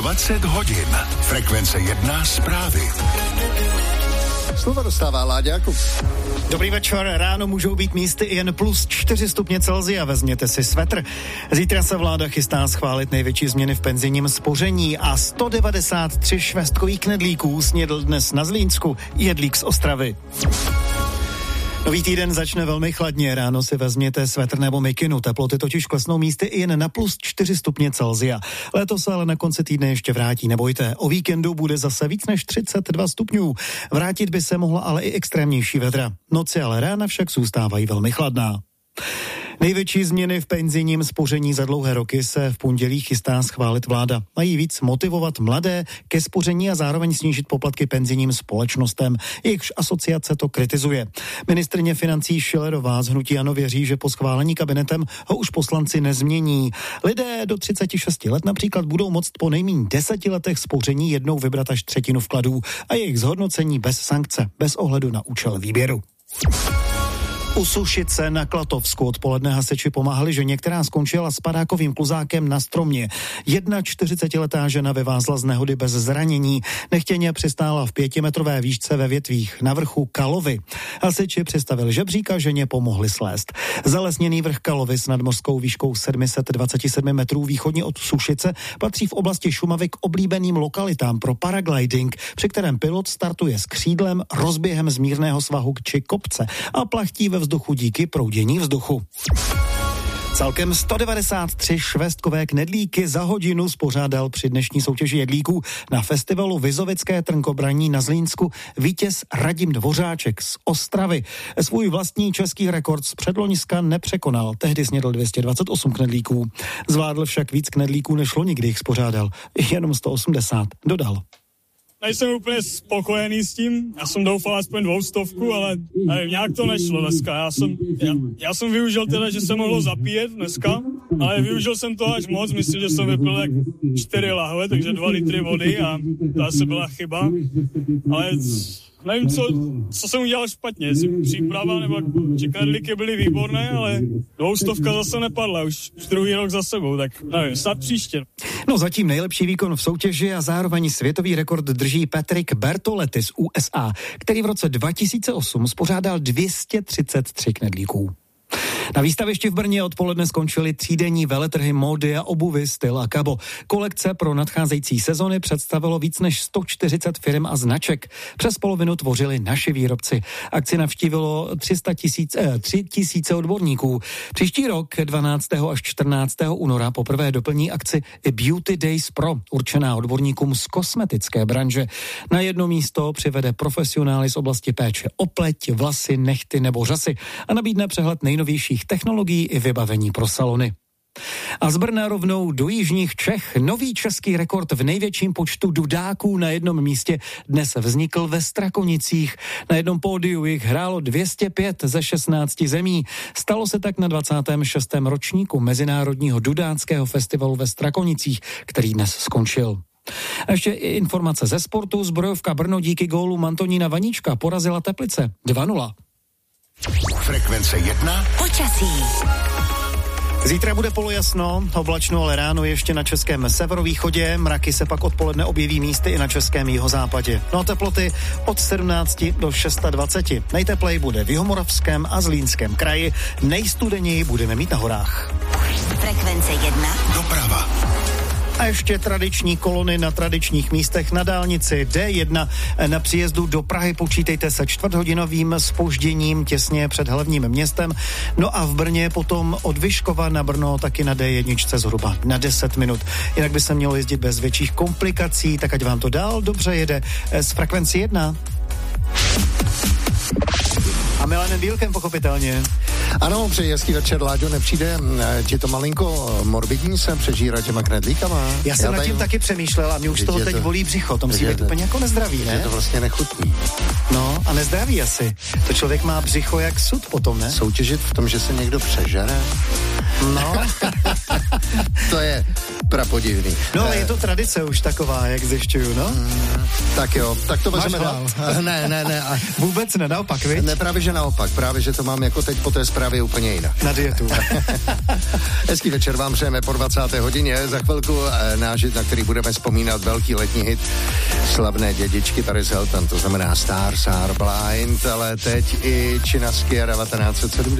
20 hodin. Frekvence 1 zprávy. Slovo dostává Láďa Jakub. Dobrý večer, ráno můžou být místy i jen plus 4 stupně Celsia, vezměte si svetr. Zítra se vláda chystá schválit největší změny v penzijním spoření a 193 švestkových knedlíků snědl dnes na Zlínsku jedlík z Ostravy. Nový týden začne velmi chladně, ráno si vezměte svetr nebo mikinu, teploty totiž klesnou místy i jen na plus 4 stupně Celsia. Léto se ale na konci týdne ještě vrátí, nebojte, o víkendu bude zase víc než 32 stupňů. Vrátit by se mohla ale i extrémnější vedra. Noci ale rána však zůstávají velmi chladná. Největší změny v penzijním spoření za dlouhé roky se v pondělí chystá schválit vláda. Mají víc motivovat mladé ke spoření a zároveň snížit poplatky penzijním společnostem. Jejichž asociace to kritizuje. Ministryně financí Schillerová z hnutí ANO věří, že po schválení kabinetem ho už poslanci nezmění. Lidé do 36 let například budou moct po nejméně 10 letech spoření jednou vybrat až třetinu vkladů a jejich zhodnocení bez sankce, bez ohledu na účel výběru. U Sušice na Klatovsku odpoledne hasiči pomáhali ženě, která skončila s padákovým kluzákem na stromě. 41letá žena vyvázla z nehody bez zranění. Nechtěně přistála v 5metrové výšce ve větvích na vrchu Kalovy. Hasiči přistavili žebřík a ženě pomohli slézt. Zalesněný vrch Kalovy s nadmořskou výškou 727 metrů východně od Sušice patří v oblasti Šumavy k oblíbeným lokalitám pro paragliding, při kterém pilot startuje s křídlem, rozběhem z mírného svahu či kopce a plachtí ve vzduchu díky proudění vzduchu. Celkem 193 švestkové knedlíky za hodinu spořádal při dnešní soutěži jedlíků na festivalu Vizovické trnkobraní na Zlínsku vítěz Radim Dvořáček z Ostravy. Svůj vlastní český rekord z předloňska nepřekonal, tehdy snědl 228 knedlíků. Zvládl však víc knedlíků, než loni, kdy jich spořádal. Jenom 180, dodal. Nejsem úplně spokojený s tím, já jsem doufal aspoň 200, ale nějak to nešlo dneska. Já jsem využil teda, že se mohlo zapíjet dneska, ale využil jsem to až moc, myslím, že jsem vypil tak 4 lahve, takže 2 litry vody a to asi byla chyba, ale nevím, co jsem udělal špatně, jestli příprava nebo knedlíky byly výborné, ale 200 zase nepadla, už druhý rok za sebou, tak nevím, snad příště. No zatím nejlepší výkon v soutěži a zároveň světový rekord drží Patrick Bertoletti z USA, který v roce 2008 spořádal 233 knedlíků. Na výstavišti v Brně odpoledne skončily třídenní veletrhy módy a obuvy Styl a Cabo. Kolekce pro nadcházející sezony představilo víc než 140 firm a značek. Přes polovinu tvořili naši výrobci. Akci navštívilo 3 000 odborníků. Příští rok 12. až 14. února poprvé doplní akci i Beauty Days Pro, určená odborníkům z kosmetické branže. Na jedno místo přivede profesionály z oblasti péče o pleť, vlasy, nehty nebo řasy a nabídne přehled nejnovějších technologií i vybavení pro salony. A z Brna rovnou do jižních Čech. Nový český rekord v největším počtu dudáků na jednom místě dnes vznikl ve Strakonicích. Na jednom pódiu jich hrálo 205 ze 16 zemí. Stalo se tak na 26. ročníku Mezinárodního dudáckého festivalu ve Strakonicích, který dnes skončil. A ještě informace ze sportu. Zbrojovka Brno díky gólu Antonína Vaníčka porazila Teplice 2-0. Frekvence 1. Počasí. Zítra bude polojasno, oblačno, ale ráno ještě na českém severovýchodě, mraky se pak odpoledne objeví místy i na českém jihozápadě. No a teploty od 17 do 26. Nejtepleji bude v Jihomoravském a Zlínském kraji, nejstudeněji budeme mít na horách. Frekvence 1. Doprava. A ještě tradiční kolony na tradičních místech na dálnici D1 na příjezdu do Prahy počítejte se 4hodinovým zpožděním těsně před hlavním městem. No a v Brně potom od Vyškova na Brno taky na D1 zhruba na 10 minut. Jinak by se mělo jezdit bez větších komplikací, tak ať vám to dál dobře jede z Frekvenci 1. A Milanem Bílkem pochopitelně. Ano, přeji hezký večer, Láďo, nepřijde ti to malinko morbidní se přežírat těma knedlíkama? Já jsem nad tím taky přemýšlel a mě už z toho teď bolí břicho, to musí být úplně jako nezdravý, ne? Je to vlastně nechutný. No a nezdravý asi. To člověk má břicho jak sud potom, ne? Soutěžit v tom, že se někdo přežere? No. To je Prapodivný. No ale je to tradice už taková, jak zjišťuju, no? Tak jo, tak to vezmeme hlav. Ne. Vůbec ne, naopak, viď? Ne, právě že naopak, právě že to mám jako teď po té zprávě úplně jinak. Na dietu. Hezký večer vám přejeme po 20. hodině. Za chvilku náš hit, na který budeme vzpomínat velký letní hit slavné dědičky Paris Hilton, to znamená Stars Are Blind, ale teď i China Skiera 1970.